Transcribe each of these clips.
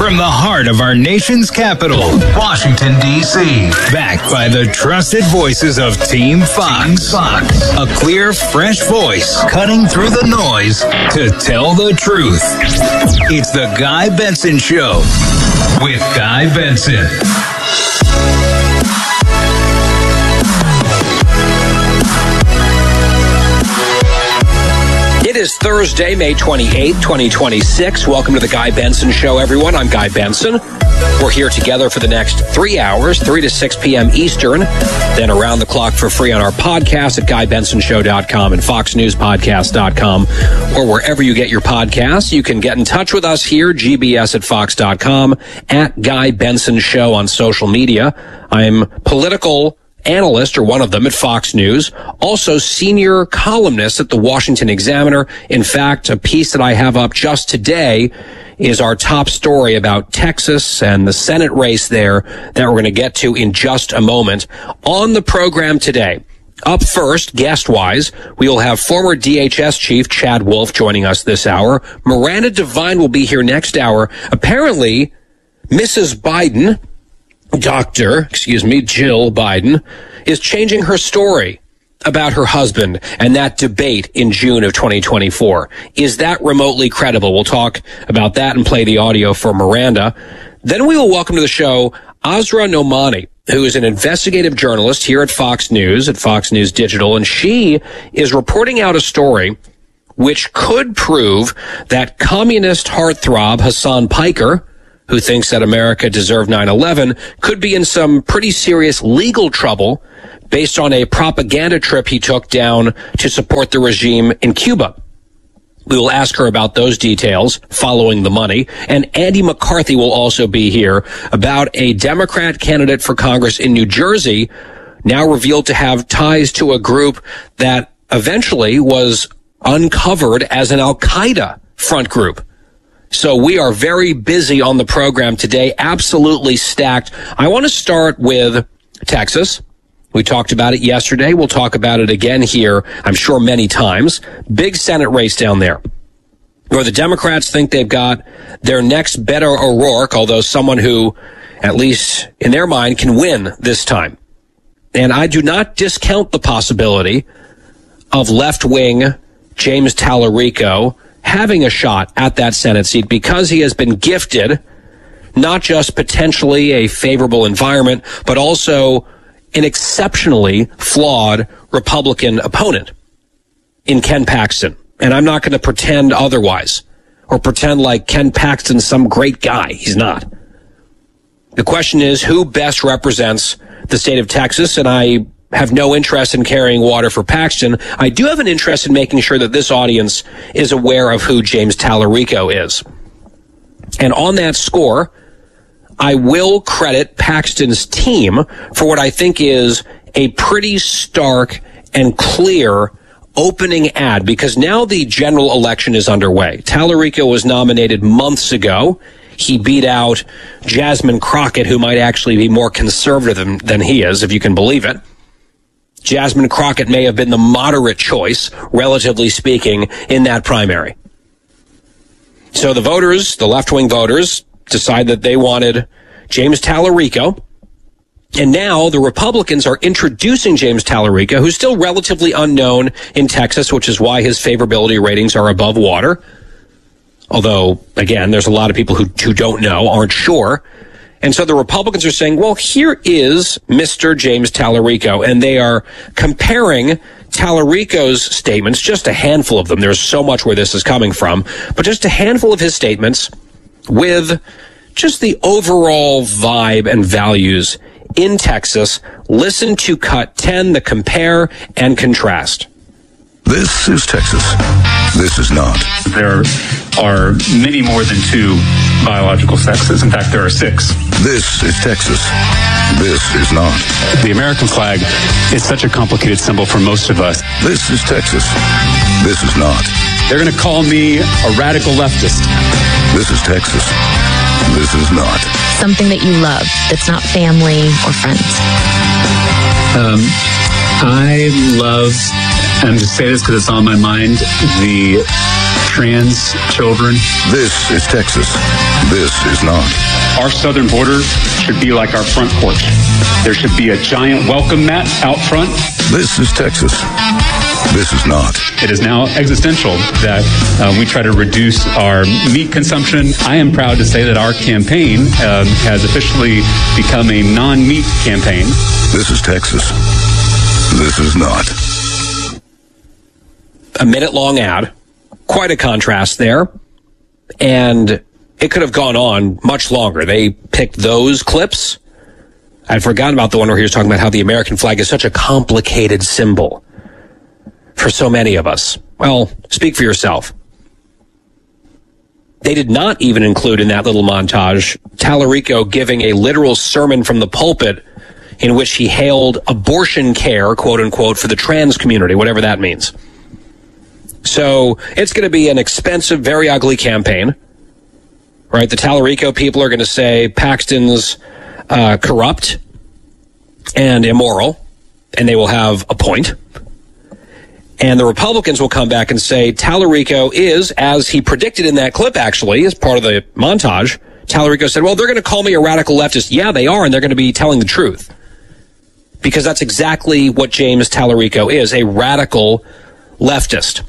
From the heart of our nation's capital, Washington, D.C. Backed by the trusted voices of Team Fox. A clear, fresh voice cutting through the noise to tell the truth. It's the Guy Benson Show with Guy Benson. It is Thursday, May 28th, 2026. Welcome to the Guy Benson Show, everyone. I'm Guy Benson. We're here together for the next 3 hours, 3 to 6 p.m. Eastern, then around the clock for free on our podcast at GuyBensonShow.com and FoxNewsPodcast.com, or wherever you get your podcasts. You can get in touch with us here, gbs at Fox.com, at Guy Benson Show on social media. I'm political analyst, or one of them, at Fox News, also senior columnist at the Washington Examiner. In fact, a piece that I have up just today is our top story about Texas and the Senate race there that we're going to get to in just a moment. On the program today, up first, guest-wise, we will have former DHS Chief Chad Wolf joining us this hour. Miranda Devine will be here next hour. Apparently, Mrs. Biden, Jill Biden, is changing her story about her husband and that debate in June of 2024. Is that remotely credible? We'll talk about that and play the audio for Miranda. Then we will welcome to the show Asra Nomani, who is an investigative journalist here at Fox News Digital, and she is reporting out a story which could prove that communist heartthrob Hassan Piker, who thinks that America deserved 9/11, could be in some pretty serious legal trouble based on a propaganda trip he took down to support the regime in Cuba. We will ask her about those details following the money. And Andy McCarthy will also be here about a Democrat candidate for Congress in New Jersey, now revealed to have ties to a group that eventually was uncovered as an Al-Qaeda front group. So we are very busy on the program today, absolutely stacked. I want to start with Texas. We talked about it yesterday. We'll talk about it again here, I'm sure, many times. Big Senate race down there, where the Democrats think they've got their next Beto O'Rourke, although someone who, at least in their mind, can win this time. And I do not discount the possibility of left-wing James Tallarico having a shot at that Senate seat, because he has been gifted not just potentially a favorable environment, but also an exceptionally flawed Republican opponent in Ken Paxton. And I'm not going to pretend otherwise, or pretend like Ken Paxton's some great guy. He's not. The question is, who best represents the state of Texas? And I have no interest in carrying water for Paxton. I do have an interest in making sure that this audience is aware of who James Tallarico is. And on that score, I will credit Paxton's team for what I think is a pretty stark and clear opening ad, because now the general election is underway. Tallarico was nominated months ago. He beat out Jasmine Crockett, who might actually be more conservative than he is, if you can believe it. Jasmine Crockett may have been the moderate choice, relatively speaking, in that primary. So the voters, the left-wing voters, decide that they wanted James Tallarico. And now the Republicans are introducing James Tallarico, who's still relatively unknown in Texas, which is why his favorability ratings are above water. Although, again, there's a lot of people who don't know, aren't sure. And so the Republicans are saying, well, here is Mr. James Tallarico, and they are comparing Tallarico's statements, just a handful of them. There's so much where this is coming from, but just a handful of his statements with just the overall vibe and values in Texas. Listen to cut 10, the compare and contrast. This is Texas. This is not. There are many more than 2 biological sexes. In fact, there are 6. This is Texas. This is not. The American flag is such a complicated symbol for most of us. This is Texas. This is not. They're going to call me a radical leftist. This is Texas. This is not. Something that you love that's not family or friends. I love, and to say this because it's on my mind, the trans children. This is Texas. This is not. Our southern border should be like our front porch. There should be a giant welcome mat out front. This is Texas. This is not. It is now existential that we try to reduce our meat consumption. I am proud to say that our campaign has officially become a non-meat campaign. This is Texas. This is not. A minute-long ad. Quite a contrast there. And it could have gone on much longer. They picked those clips. I'd forgotten about the one where he was talking about how the American flag is such a complicated symbol for so many of us. Well, speak for yourself. They did not even include in that little montage Tallarico giving a literal sermon from the pulpit in which he hailed abortion care, quote unquote, for the trans community, whatever that means. So it's going to be an expensive, very ugly campaign, right? The Tallarico people are going to say Paxton's corrupt and immoral, and they will have a point. And the Republicans will come back and say Tallarico is, as he predicted in that clip, actually, as part of the montage, Tallarico said, well, they're going to call me a radical leftist. Yeah, they are, and they're going to be telling the truth. Because that's exactly what James Tallarico is, a radical leftist.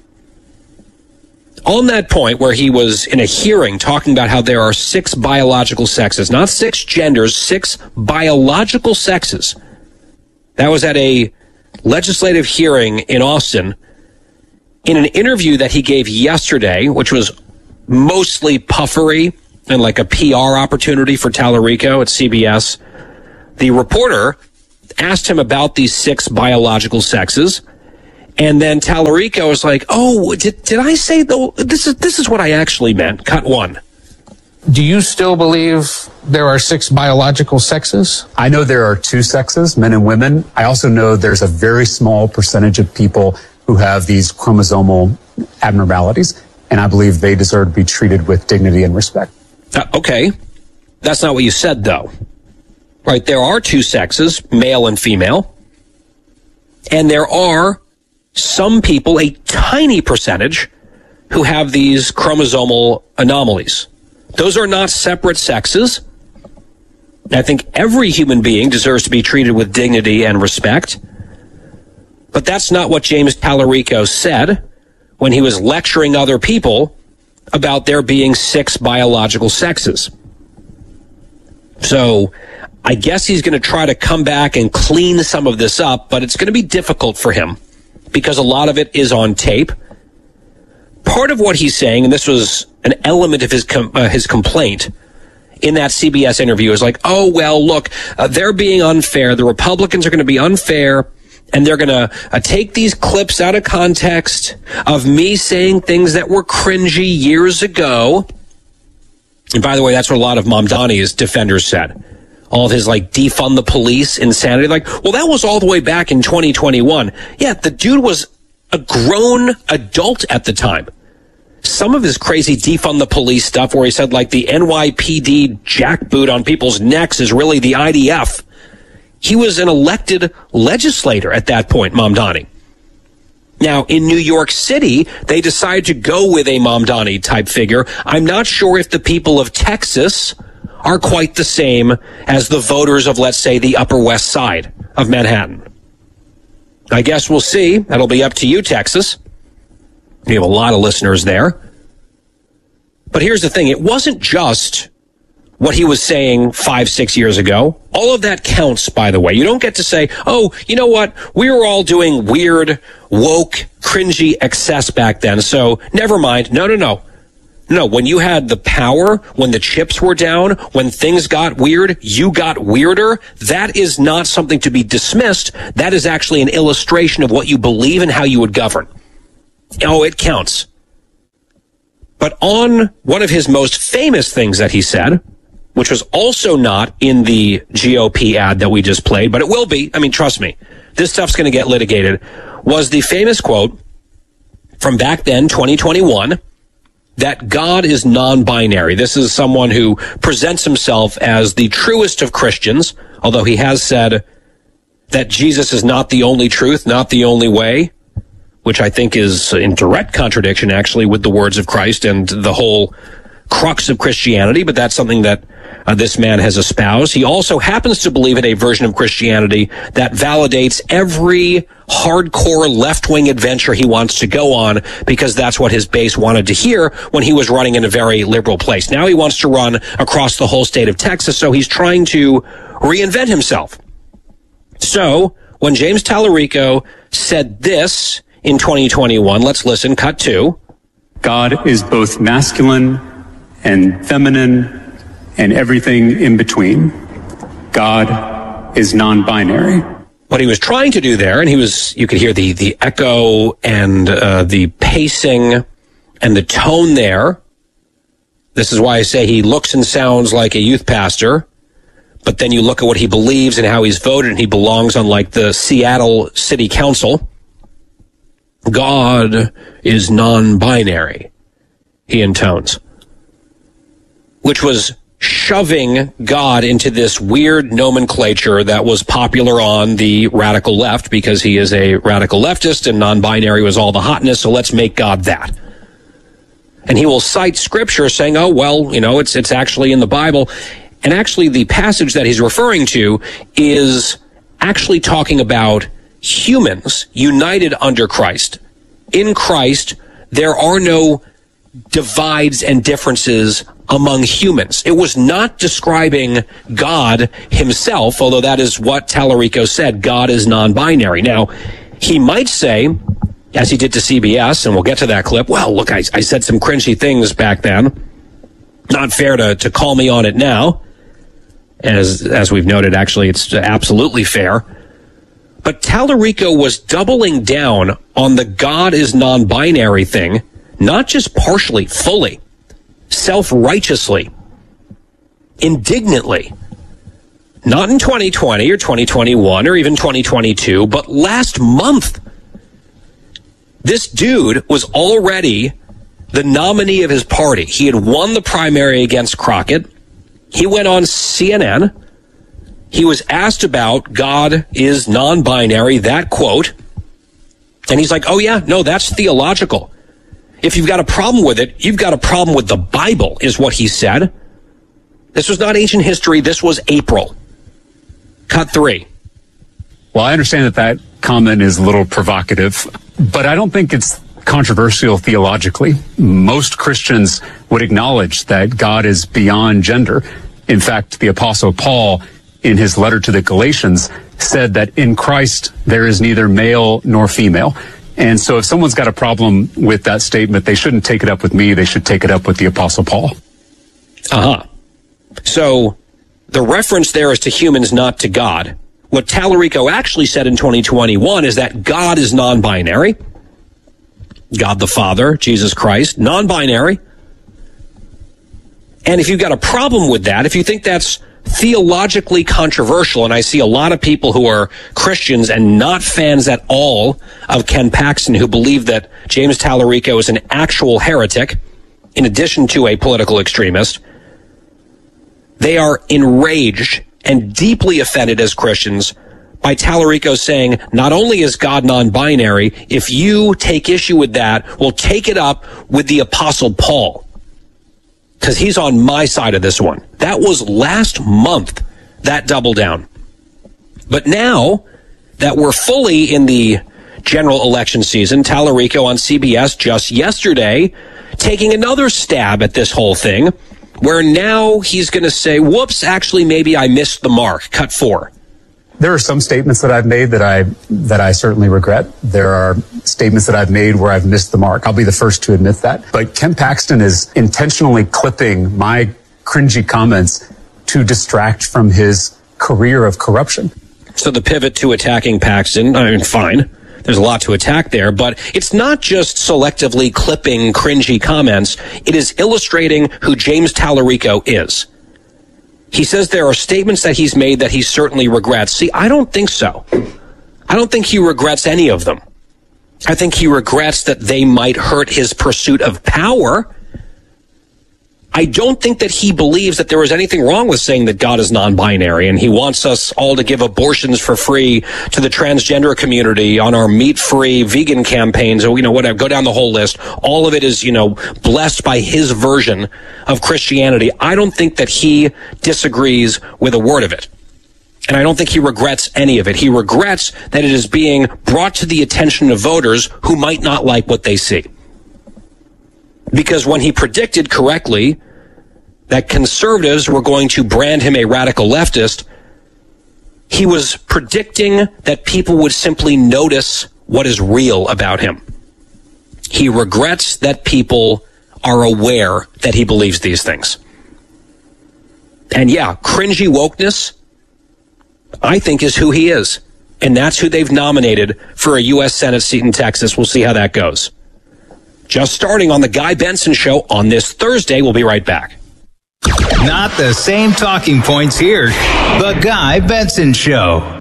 On that point where he was in a hearing talking about how there are 6 biological sexes, not 6 genders, 6 biological sexes. That was at a legislative hearing in Austin. In an interview that he gave yesterday, which was mostly puffery and like a PR opportunity for Tallarico at CBS, the reporter asked him about these 6 biological sexes. And then Tallarico was like, oh, did I say, though, this is what I actually meant. Cut 1. Do you still believe there are 6 biological sexes? I know there are 2 sexes, men and women. I also know there's a very small percentage of people who have these chromosomal abnormalities, and I believe they deserve to be treated with dignity and respect. Okay. That's not what you said, though. Right, there are 2 sexes, male and female, and there are some people, a tiny percentage, who have these chromosomal anomalies. Those are not separate sexes. I think every human being deserves to be treated with dignity and respect. But that's not what James Tallarico said when he was lecturing other people about there being 6 biological sexes. So I guess he's going to try to come back and clean some of this up, but it's going to be difficult for him because a lot of it is on tape. Part of what he's saying, and this was an element of his complaint in that CBS interview, is like, oh, well, look, they're being unfair. The Republicans are going to be unfair, and they're going to take these clips out of context of me saying things that were cringy years ago. And by the way, that's what a lot of Mamdani's defenders said. All of his, like, defund the police insanity. Like, well, that was all the way back in 2021. Yeah, the dude was a grown adult at the time. Some of his crazy defund the police stuff where he said, like, the NYPD jackboot on people's necks is really the IDF. He was an elected legislator at that point, Mamdani. Now, in New York City, they decided to go with a Mamdani type figure. I'm not sure if the people of Texas are quite the same as the voters of, let's say, the Upper West Side of Manhattan. I guess we'll see. That'll be up to you, Texas. You have a lot of listeners there. But here's the thing. It wasn't just what he was saying 5-6 years ago. All of that counts, by the way. You don't get to say, oh, you know what? We were all doing weird, woke, cringy excess back then, so never mind. No. No, when you had the power, when the chips were down, when things got weird, you got weirder. That is not something to be dismissed. That is actually an illustration of what you believe and how you would govern. Oh, it counts. But on one of his most famous things that he said, which was also not in the GOP ad that we just played, but it will be. I mean, trust me, this stuff's going to get litigated, was the famous quote from back then, 2021, that God is non-binary. This is someone who presents himself as the truest of Christians, although he has said that Jesus is not the only truth, not the only way. which I think is in direct contradiction, actually, with the words of Christ and the whole crux of Christianity, but that's something that this man has espoused. He also happens to believe in a version of Christianity that validates every hardcore left-wing adventure he wants to go on, because that's what his base wanted to hear when he was running in a very liberal place. Now he wants to run across the whole state of Texas, so he's trying to reinvent himself. So when James Tallarico said this in 2021, let's listen, cut 2. God is both masculine and feminine and everything in between. God is non-binary. What he was trying to do there, and you could hear the echo and the pacing and the tone there. This is why I say he looks and sounds like a youth pastor, but then you look at what he believes and how he's voted, and he belongs on like the Seattle City Council. God is non-binary, he intones, which was shoving God into this weird nomenclature that was popular on the radical left, because he is a radical leftist and non-binary was all the hotness, so let's make God that. And he will cite scripture saying, oh, well, it's actually in the Bible. And actually the passage that he's referring to is actually talking about humans united under Christ. In Christ, there are no divides and differences among humans. It was not describing God himself, although that is what Tallarico said. God is non-binary. Now, he might say, as he did to CBS, and we'll get to that clip, well, look, I said some cringy things back then. Not fair to call me on it now. As we've noted, actually, it's absolutely fair. But Tallarico was doubling down on the God is non-binary thing, not just partially, fully, self-righteously, indignantly. Not in 2020 or 2021 or even 2022, but last month. This dude was already the nominee of his party. He had won the primary against Crockett. He went on CNN. He was asked about God is non-binary, that quote. And he's like, oh yeah, no, that's theological. If you've got a problem with it, you've got a problem with the Bible, is what he said. This was not ancient history. This was April. Cut 3. Well, I understand that comment is a little provocative, but I don't think it's controversial theologically. Most Christians would acknowledge that God is beyond gender. In fact, the Apostle Paul, in his letter to the Galatians, said that in Christ there is neither male nor female. And so if someone's got a problem with that statement, they shouldn't take it up with me. They should take it up with the Apostle Paul. So the reference there is to humans, not to God. What Tallarico actually said in 2021 is that God is non-binary. God the Father, Jesus Christ, non-binary. And if you've got a problem with that, if you think that's theologically controversial, and I see a lot of people who are Christians and not fans at all of Ken Paxton who believe that James Tallarico is an actual heretic, in addition to a political extremist, they are enraged and deeply offended as Christians by Tallarico saying, not only is God non-binary, if you take issue with that, we'll take it up with the Apostle Paul, because he's on my side of this one. That was last month, that double down. But now that we're fully in the general election season, Tallarico on CBS just yesterday taking another stab at this whole thing, where now he's going to say, whoops, actually, maybe I missed the mark. Cut 4. There are some statements that I've made that I certainly regret. There are statements that I've made where I've missed the mark. I'll be the first to admit that. But Ken Paxton is intentionally clipping my cringy comments to distract from his career of corruption. So the pivot to attacking Paxton, I mean, fine. There's a lot to attack there, but it's not just selectively clipping cringy comments. It is illustrating who James Tallarico is. He says there are statements that he's made that he certainly regrets. See, I don't think so. I don't think he regrets any of them. I think he regrets that they might hurt his pursuit of power. I don't think that he believes that there was anything wrong with saying that God is non-binary, and he wants us all to give abortions for free to the transgender community on our meat-free vegan campaigns, or, whatever, go down the whole list. All of it is, blessed by his version of Christianity. I don't think that he disagrees with a word of it. And I don't think he regrets any of it. He regrets that it is being brought to the attention of voters who might not like what they see. Because when he predicted correctly that conservatives were going to brand him a radical leftist, he was predicting that people would simply notice what is real about him. He regrets that people are aware that he believes these things. And yeah, cringy wokeness, I think, is who he is. And that's who they've nominated for a U.S. Senate seat in Texas. We'll see how that goes. Just starting on the Guy Benson Show on this Thursday. We'll be right back. Not the same talking points here. The Guy Benson Show.